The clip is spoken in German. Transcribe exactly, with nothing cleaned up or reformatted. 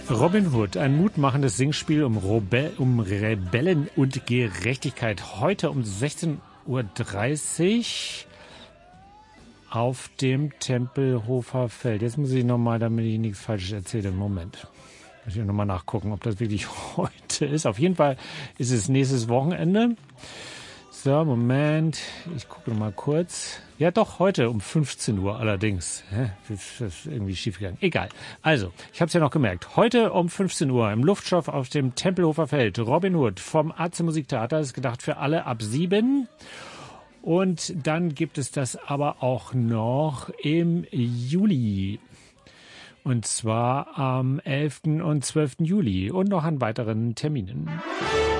Robin Hood, ein mutmachendes Singspiel um, Robe um Rebellen und Gerechtigkeit. Heute um sechzehn Uhr dreißig auf dem Tempelhofer Feld. Jetzt muss ich nochmal, damit ich nichts Falsches erzähle. Moment. Muss ich nochmal nachgucken, ob das wirklich heute ist. Auf jeden Fall ist es nächstes Wochenende. So, Moment. Ich gucke noch mal kurz. Ja, doch, heute um fünfzehn Uhr allerdings. Hä? Das ist irgendwie schiefgegangen. Egal. Also, ich habe es ja noch gemerkt. Heute um fünfzehn Uhr im Luftschiff auf dem Tempelhofer Feld. Robin Hood vom Atze Musiktheater. Das ist gedacht für alle ab sieben. Und dann gibt es das aber auch noch im Juli. Und zwar am elften und zwölften Juli. Und noch an weiteren Terminen.